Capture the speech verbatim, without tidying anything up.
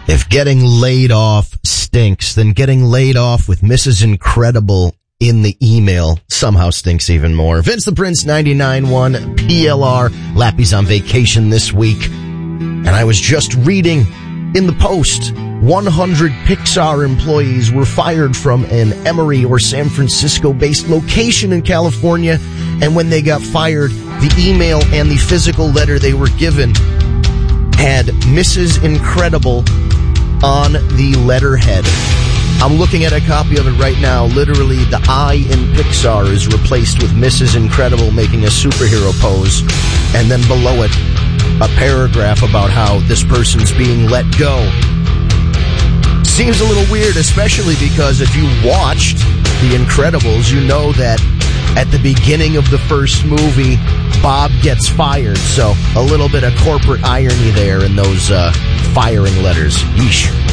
If getting laid off stinks, then getting laid off with Missus Incredible in the email somehow stinks even more. Vince the Prince, ninety-nine point one P L R. Lappy's on vacation this week. And I was just reading in the Post, one hundred Pixar employees were fired from an Emory or San Francisco-based location in California. And when they got fired, the email and the physical letter they were given had Missus Incredible on the letterhead. I'm looking at a copy of it right now. Literally, the I in Pixar is replaced with Missus Incredible making a superhero pose. And then below it, a paragraph about how this person's being let go. Seems a little weird, especially because if you watched The Incredibles, you know that at the beginning of the first movie, Bob gets fired. So a little bit of corporate irony there in those uh, firing letters. Yeesh.